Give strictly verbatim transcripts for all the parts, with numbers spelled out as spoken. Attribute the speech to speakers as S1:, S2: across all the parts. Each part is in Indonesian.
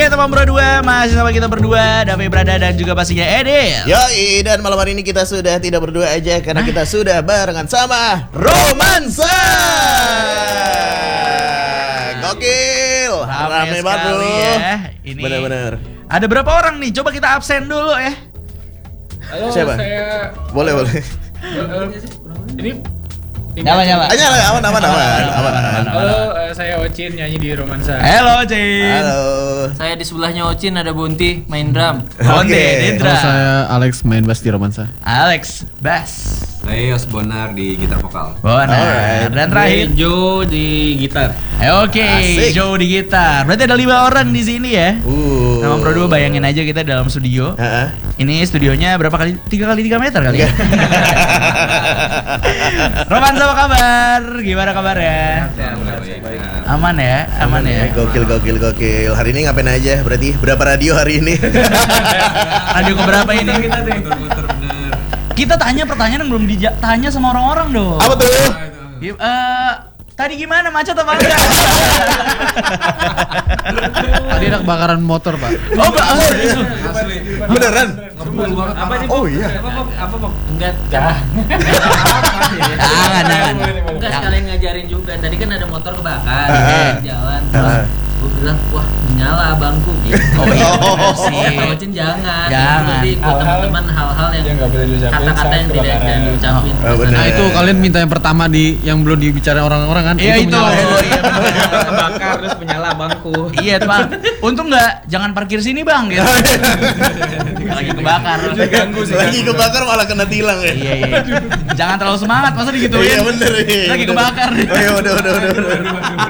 S1: teman berdua, masih sama kita berdua, Davi Brada dan juga pastinya Edil.
S2: Yoi, dan malam hari ini kita sudah tidak berdua aja karena Hah? kita sudah barengan sama Romansa. Gokil, rame banget bro.
S1: Ya. Ini
S2: bener-bener.
S1: Ada berapa orang nih? Coba kita absen dulu ya.
S3: Halo,
S2: siapa?
S3: Saya
S2: boleh boleh.
S3: Ini
S1: Nyala nyala.
S2: Nyala aman aman aman aman.
S3: Halo, uh, saya Ocin nyanyi di Romansa.
S1: Halo Ocin.
S2: Halo.
S4: Saya di sebelahnya Ocin ada Bonti main drum.
S1: Bonti, okay.
S5: Halo, saya Alex main bass di Romansa.
S1: Alex bass.
S6: Saya Yos Bonar di gitar vokal.
S1: Bonar. Right. Dan terakhir
S4: Joe di gitar.
S1: Oke, okay. Joe di gitar. Berarti ada lima orang di sini ya.
S2: Uh.
S1: Sama Bro dua bayangin aja kita dalam studio.
S2: Uh-huh.
S1: Ini studionya berapa kali? Tiga kali tiga meter kali ya. Romansa apa kabar? Gimana kabarnya? Aman ya, aman ya.
S2: Gokil gokil gokil. Hari ini ngapain aja? Berarti berapa radio hari ini?
S1: Radio keberapa ini kita tuh? Kita tanya pertanyaan yang belum ditanya sama orang-orang dong.
S2: Apa tuh?
S1: Uh, tadi gimana, macet apa enggak?
S5: Tadi ada kebakaran motor, Pak.
S1: Oh, Pak.
S2: Beneran?
S4: Apa sih?
S2: Oh iya.
S4: Apa apa apa? Enggak, enggak.
S1: Jangan, jangan.
S4: Enggak sekalian ngajarin juga. Tadi kan ada motor kebakar di jalan.
S2: Uh.
S4: Gue bilang, wah nyala abangku gitu.
S1: Oh iya bener sih.
S4: Ocin jangan.
S1: Jangan.
S4: Jadi buat teman-teman hal-hal yang,
S3: yang
S4: kata-kata yang tidak tidak diucapin.
S2: Oh, oh,
S5: nah itu kalian minta yang pertama di yang belum dibicarain orang-orang kan?
S1: Iya itu.
S5: Menyala.
S1: Oh, iya benar.
S4: Kebakar terus menyala abangku.
S1: Iya tuh Bang. Untung nggak jangan parkir sini Bang gitu. Lagi kebakar.
S3: Ganggu sih.
S2: Lagi kebakar malah kena tilang ya.
S1: Iya iya. Jangan terlalu semangat masa digituin.
S2: Iya bener iya.
S1: Lagi kebakar.
S2: Oh iya udah udah udah udah.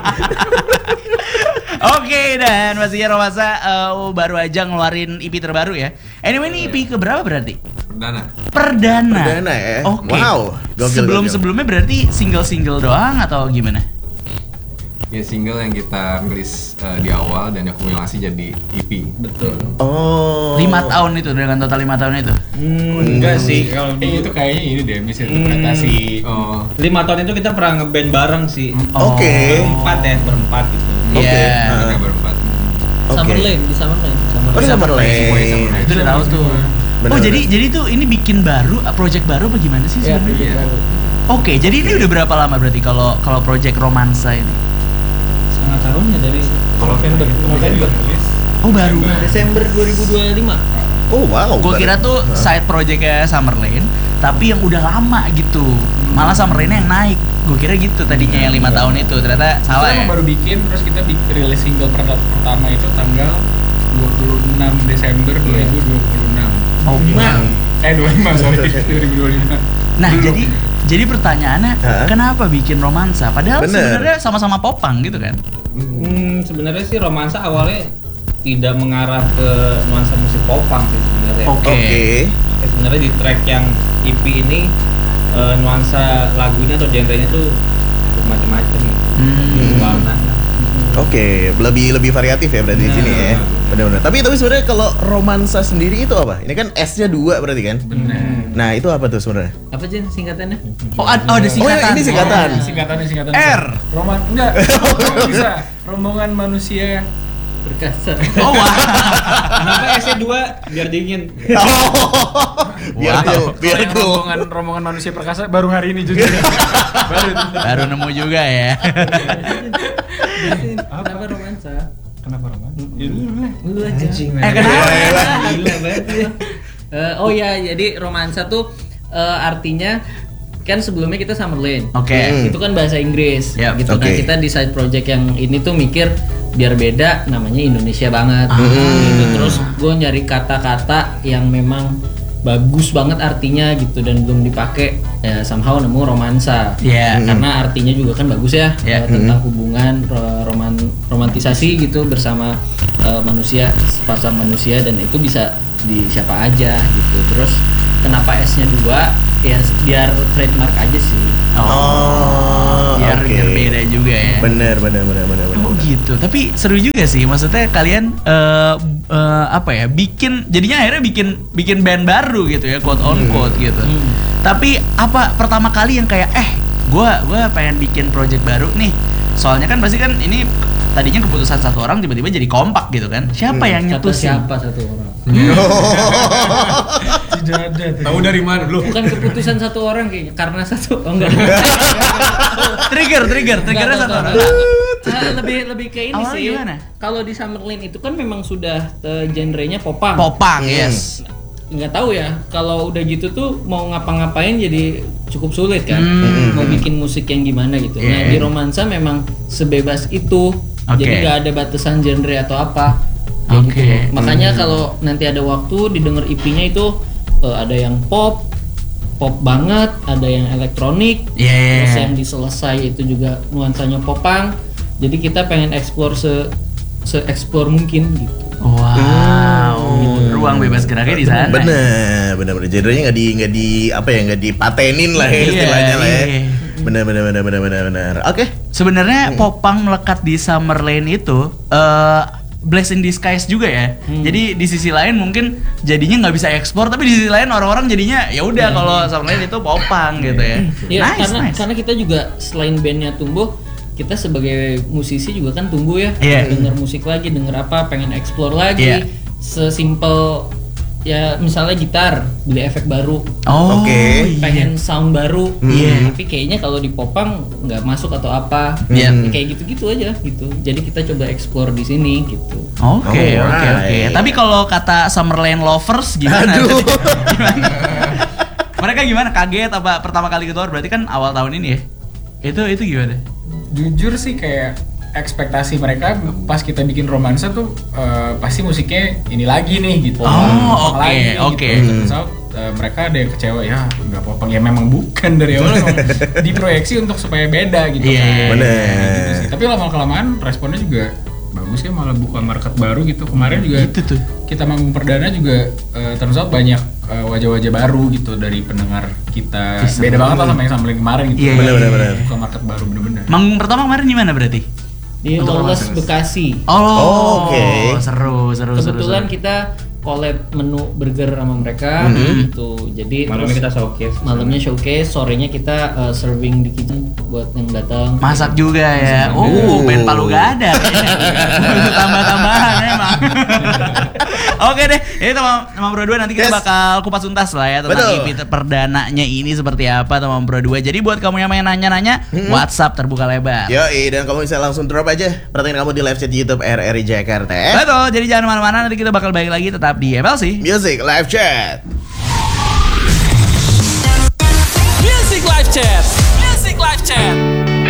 S1: Oke okay, dan pastinya Romansa uh, baru aja ngeluarin E P terbaru ya. Anyway ini E P keberapa berarti?
S6: Perdana.
S1: Perdana.
S2: Perdana ya.
S1: Oke. Okay.
S2: Wow. Gokil,
S1: Sebelum
S2: gokil.
S1: sebelumnya berarti single-single doang atau gimana?
S6: Ya single yang kita rilis uh, di awal dan akumulasi jadi E P.
S4: Betul.
S2: Oh.
S1: Lima tahun itu dengan total lima tahun itu.
S4: Hmm, enggak sih kalau
S3: Eh, itu kayaknya ini deh misinterpretasi.
S6: Oh.
S4: lima tahun itu kita pernah ngeband bareng sih.
S2: Oke.
S4: Berempat ya, berempat gitu.
S2: Oke.
S1: Iya.
S6: Kita berempat.
S2: Oke.
S4: Summerlane, di Summerlane.
S2: Oh, di Summerlane.
S6: Semuanya Summerlane.
S1: Itu udah tahu tuh.
S2: Bener,
S1: oh
S2: bener.
S1: jadi jadi tuh ini bikin baru, project baru apa gimana sih
S3: Iya,
S1: sebenarnya?
S6: Iya.
S1: Oke, jadi ini udah berapa lama berarti kalau kalau project Romansa ini?
S4: Setengah tahun ya dari
S3: November, November.
S1: Oh baru.
S4: Desember dua ribu dua puluh lima.
S2: Oh wow.
S1: Gue kira tuh
S2: Hah?
S1: side projectnya Summerlane, tapi yang udah lama gitu. Malah Summerlane yang naik. Gue kira gitu tadinya yang lima tahun itu, ternyata salah
S3: Kita
S1: ya.
S3: baru bikin, terus kita bi- rilis single per- pertama itu tanggal dua puluh enam Desember dua ribu dua puluh enam.
S1: Oh,
S3: Nah, eh dua puluh lima sorry dua ribu dua puluh lima.
S1: Nah jadi jadi pertanyaannya
S2: Hah?
S1: kenapa bikin Romansa? Padahal
S2: Bener.
S1: sebenarnya sama-sama popang gitu kan?
S4: Hmm, sebenarnya sih Romansa awalnya tidak mengarah ke nuansa musik popang sih sebenarnya.
S1: Oke.
S2: Oke.
S4: Ya, sebenarnya di track yang E P ini eh, nuansa lagunya atau genrenya tuh cukup macam-macam gitu.
S1: Hmm.
S4: Warna.
S2: Oke, lebih lebih variatif ya berarti di sini ya.
S4: Nah.
S2: Benar-benar. Tapi tapi sebenarnya kalau Romansa sendiri itu apa? Ini kan S-nya dua berarti kan?
S3: Benar.
S2: Nah, itu apa tuh sebenarnya?
S4: Apa sih singkatannya?
S1: Oh, ad- oh ada
S2: Oh,
S1: singkatan.
S2: ini singkatan.
S3: Oh, singkatannya singkatan.
S1: R.
S3: Roman enggak. Oh, bisa. Rombongan manusia.
S4: Berkasa.
S1: Oh wah.
S4: Kenapa S-nya dua? Biar dingin.
S2: Oh, biar
S1: Wow.
S2: tuh, biar
S3: Kalau yang
S2: tuh.
S3: rombongan rombongan manusia perkasa baru hari ini jujur. baru.
S1: Baru nemu juga ya.
S4: Kenapa Romansa?
S3: Kenapa Roman? Ya dulu lah.
S4: Lu aja.
S1: Eh kenapa?
S4: Gila banget ya. Eh, oh ya, jadi Romansa tuh eh, artinya kan sebelumnya kita Summerlane.
S1: Oke.
S2: Hmm.
S4: Itu kan bahasa Inggris
S1: Yap.
S4: gitu. Nah,
S2: Oke.
S4: kita di side project yang ini tuh mikir biar beda namanya Indonesia banget.
S1: Ah.
S4: Gitu. Terus gue nyari kata-kata yang memang bagus banget artinya gitu dan belum dipakai ya somehow nemu Romansa.
S1: Iya.
S4: Karena artinya juga kan bagus ya,
S1: Iya.
S4: eh, tentang hubungan ro- roman romantisasi gitu bersama eh, manusia, sepasang manusia dan itu bisa di siapa aja gitu. Terus kenapa S-nya dua? Ya biar trademark aja sih.
S2: Oh,
S1: biar,
S2: oke.
S1: biar beda juga ya.
S2: Bener, bener, bener, bener, bener.
S1: Oh gitu, tapi seru juga sih. Maksudnya kalian eh eh, apa ya? Bikin, jadinya akhirnya bikin bikin band baru gitu ya, quote on quote gitu.
S4: Hmm.
S1: Tapi apa pertama kali yang kayak eh, gua gua pengen bikin project baru nih. Soalnya kan pasti kan ini tadinya keputusan satu orang tiba-tiba jadi kompak gitu kan. Siapa
S2: Hmm.
S1: yang
S4: Kata
S1: nyetusin?
S4: siapa satu orang?
S3: Tidak ada.
S6: Tahu dari mana lu?
S4: Bukan keputusan satu orang kayaknya, karena satu oh enggak.
S1: Trigger, trigger, triggernya
S4: Enggak,
S1: satu
S4: enggak,
S1: orang.
S4: enggak. Ah, lebih lebih ke ini
S1: Awalnya
S4: sih.
S1: gimana?
S4: Kalau di Summerlin itu kan memang sudah uh, genrenya popang.
S1: Popang,
S2: Hmm.
S1: yes.
S4: Nggak tahu ya, kalau udah gitu tuh mau ngapa-ngapain jadi cukup sulit kan.
S1: Hmm.
S4: Mau bikin musik yang gimana gitu. Nah,
S1: Yeah.
S4: di Romansa memang sebebas itu.
S1: Oke.
S4: Jadi nggak ada batasan genre atau apa. Kayak
S1: Oke.
S4: gitu loh. Makanya kalau nanti ada waktu didengar E P-nya itu uh, ada yang pop, pop banget, ada yang elektronik,
S1: Iya, iya,
S4: terus
S1: iya.
S4: yang diselesai itu juga nuansanya popang. Jadi kita pengen explore se se explore mungkin gitu.
S1: Wow, ruang bebas geraknya di sana.
S2: Bener, bener, bener. Genrenya nggak di, nggak di, apa ya, nggak dipatenin lah ya
S1: Iya,
S2: istilahnya lah ya.
S1: iya.
S2: Bener, bener, bener, bener, bener, bener. Oke.
S1: Sebenarnya popang melekat di Summerlin itu eh blessing in disguise juga ya. Jadi di sisi lain mungkin jadinya nggak bisa ekspor, tapi di sisi lain orang-orang jadinya ya udah kalau Summerlin itu popang gitu ya.
S4: Iya,
S1: Nice,
S4: karena
S1: nice.
S4: karena kita juga selain bandnya tumbuh, kita sebagai musisi juga kan tumbuh ya.
S1: Iya.
S4: Denger musik lagi, denger apa, pengen explore lagi.
S1: Iya.
S4: Sesimpel ya misalnya gitar, beli efek baru,
S1: Oh,
S2: Oke.
S1: iya.
S4: pengen sound baru.
S1: Iya.
S4: Tapi kayaknya kalau di popang nggak masuk atau apa.
S1: Iya.
S4: Ya, kayak gitu-gitu aja gitu. Jadi kita coba explore di sini gitu.
S1: Oke, oke, oke.
S2: Alright.
S1: Tapi kalau kata Summerlin lovers gimana?
S2: Aduh.
S1: Gimana? Mereka gimana? Kaget apa pertama kali keluar? Berarti kan awal tahun ini ya? Itu itu gimana?
S3: Jujur sih kayak ekspektasi mereka pas kita bikin romansa tuh eh, pasti musiknya ini lagi nih gitu.
S1: Oh,
S3: Popang
S1: oke,
S3: lagi
S1: oke.
S3: Gitu. Turns out, eh, mereka ada yang kecewa ya nggak popang ya memang bukan dari awal memang diproyeksi untuk supaya beda gitu.
S1: Iya,
S3: kan.
S2: bener.
S3: Kayak gitu sih. Tapi lama kelamaan responnya juga bagus ya, malah buka market baru gitu. Kemarin juga
S1: Itu tuh.
S3: kita manggung perdana juga eh, turns out banyak eh, wajah-wajah baru gitu dari pendengar kita.
S1: Ih, seru.
S3: Beda banget lah sama yang sampai kemarin gitu.
S1: Iya,
S2: Bener, bener, bener.
S3: Buka market baru bener-bener.
S1: Manggung pertama kemarin gimana berarti?
S4: Di
S3: Untuk
S4: Lawless
S3: Romansa.
S4: Bekasi.
S1: Oh,
S2: Oke.
S1: seru, seru, seru.
S4: Kebetulan
S1: seru.
S4: kita collab menu burger sama mereka gitu. Jadi
S7: Malamnya
S4: terus
S7: kita showcase.
S4: malamnya showcase, sorenya kita uh, serving di kitchen buat yang datang.
S1: Masak juga ya. Oh, band Palu gak ada. Itu tambah-tambahan emang. Oke deh, ini teman teman Bro dua nanti kita
S2: Yes.
S1: bakal kupas tuntas lah ya tentang
S2: Betul.
S1: E P perdananya ini seperti apa teman Bro dua. Jadi buat kamu yang main nanya-nanya, WhatsApp terbuka lebar.
S2: Yoi, dan kamu bisa langsung drop aja pertanyaan kamu di live chat YouTube R R I Jakarta.
S1: Betul, jadi jangan kemana-mana, nanti kita bakal balik lagi tetap di M L C.
S2: Music live chat.
S8: Music Live Chat. Music Live Chat.